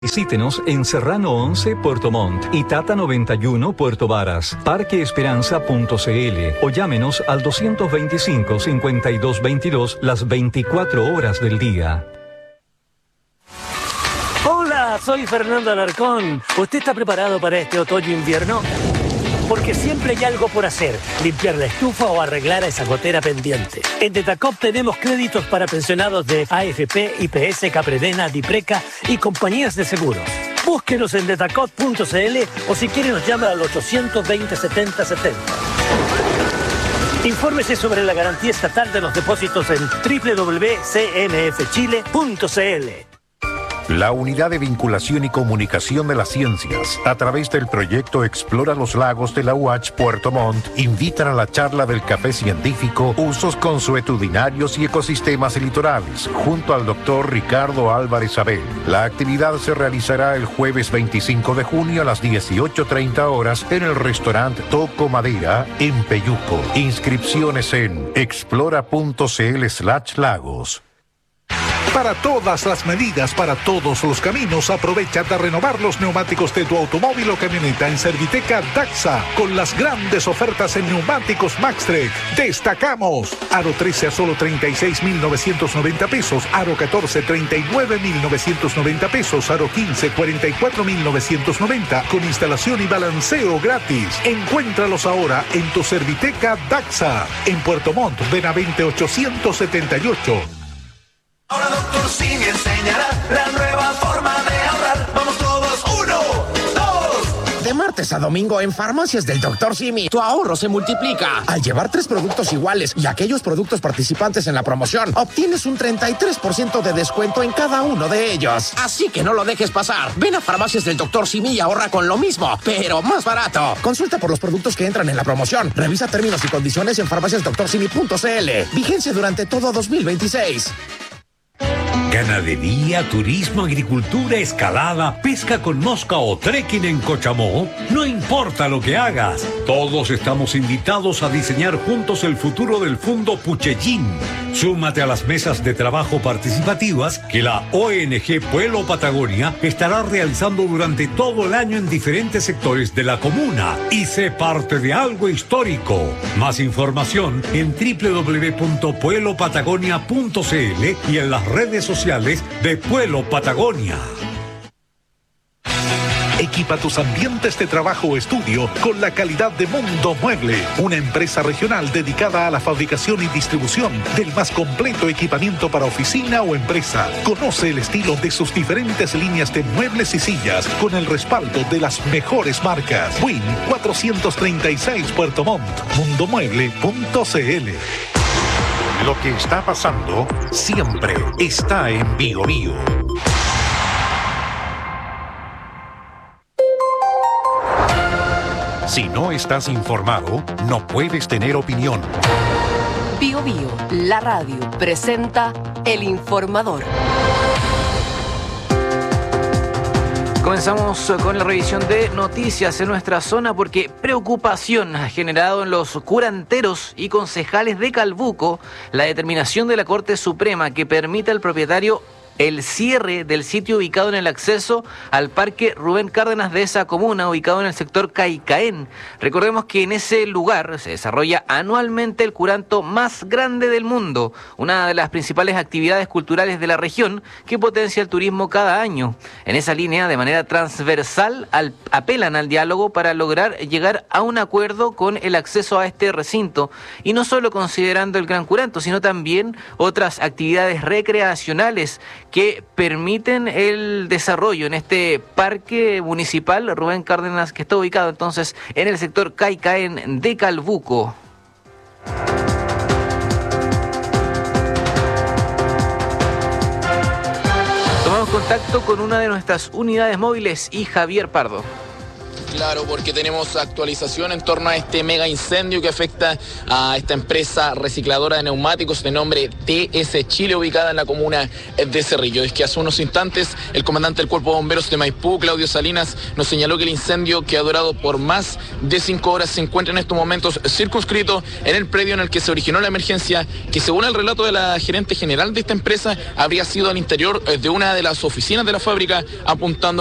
Visítenos en Serrano 11, Puerto Montt y Tata 91, Puerto Varas, parqueesperanza.cl o llámenos al 225-5222 las 24 horas del día. Hola, soy Fernando Alarcón. ¿Usted está preparado para este otoño-invierno? Porque siempre hay algo por hacer, limpiar la estufa o arreglar a esa gotera pendiente. En Detacop tenemos créditos para pensionados de AFP, IPS, Capredena, Dipreca y compañías de seguros. Búsquenos en detacop.cl o si quiere nos llama al 820-7070. Infórmese sobre la garantía estatal de los depósitos en www.cnfchile.cl. La Unidad de Vinculación y Comunicación de las Ciencias, a través del proyecto Explora los Lagos de la UACH Puerto Montt, invitan a la charla del café científico Usos consuetudinarios y ecosistemas litorales, junto al doctor Ricardo Álvarez Abel. La actividad se realizará el jueves 25 de junio a las 18:30 horas en el restaurante Toco Madera, en Peyuco. Inscripciones en explora.cl/lagos. Para todas las medidas, para todos los caminos, aprovecha de renovar los neumáticos de tu automóvil o camioneta en Serviteca Daxa, con las grandes ofertas en neumáticos Maxtrek. Destacamos: Aro 13 a solo 36.990 pesos, Aro 14 39.990 pesos, Aro 15 44.990, con instalación y balanceo gratis. Encuéntralos ahora en tu Serviteca Daxa, en Puerto Montt, Benavente 878. Ahora Doctor Simi enseñará la nueva forma de ahorrar. Vamos todos, 1, 2. De martes a domingo en Farmacias del Doctor Simi, tu ahorro se multiplica. Al llevar 3 productos iguales y aquellos productos participantes en la promoción, obtienes un 33% de descuento en cada uno de ellos. Así que no lo dejes pasar. Ven a Farmacias del Doctor Simi y ahorra con lo mismo, pero más barato. Consulta por los productos que entran en la promoción. Revisa términos y condiciones en farmaciasdoctorsimi.cl. Vigencia durante todo 2026. Ganadería, turismo, agricultura, escalada, pesca con mosca o trekking en Cochamó. No importa lo que hagas, todos estamos invitados a diseñar juntos el futuro del Fundo Puchellín. Súmate a las mesas de trabajo participativas que la ONG Pueblo Patagonia estará realizando durante todo el año en diferentes sectores de la comuna y sé parte de algo histórico. Más información en www.pueblopatagonia.cl y en las redes sociales de Pueblo Patagonia. Equipa tus ambientes de trabajo o estudio con la calidad de Mundo Mueble, una empresa regional dedicada a la fabricación y distribución del más completo equipamiento para oficina o empresa. Conoce el estilo de sus diferentes líneas de muebles y sillas con el respaldo de las mejores marcas. Win 436 Puerto Montt, mundomueble.cl. Lo que está pasando siempre está en Bio Bio. Si no estás informado, no puedes tener opinión. Bio Bio, la radio, presenta El Informador. Comenzamos con la revisión de noticias en nuestra zona porque preocupación ha generado en los curanteros y concejales de Calbuco la determinación de la Corte Suprema que permite al propietario el cierre del sitio ubicado en el acceso al Parque Rubén Cárdenas de esa comuna, ubicado en el sector Caicaén. Recordemos que en ese lugar se desarrolla anualmente el curanto más grande del mundo, una de las principales actividades culturales de la región que potencia el turismo cada año. En esa línea, de manera transversal, apelan al diálogo para lograr llegar a un acuerdo con el acceso a este recinto, y no solo considerando el Gran Curanto, sino también otras actividades recreacionales que permiten el desarrollo en este parque municipal Rubén Cárdenas, que está ubicado entonces en el sector Caicaén de Calbuco. Tomamos contacto con una de nuestras unidades móviles y Javier Pardo. Claro, porque tenemos actualización en torno a este mega incendio que afecta a esta empresa recicladora de neumáticos de nombre TS Chile, ubicada en la comuna de Cerrillo. Es que hace unos instantes el comandante del Cuerpo de Bomberos de Maipú, Claudio Salinas, nos señaló que el incendio, que ha durado por más de 5 horas, se encuentra en estos momentos circunscrito en el predio en el que se originó la emergencia, que según el relato de la gerente general de esta empresa, habría sido al interior de una de las oficinas de la fábrica, apuntando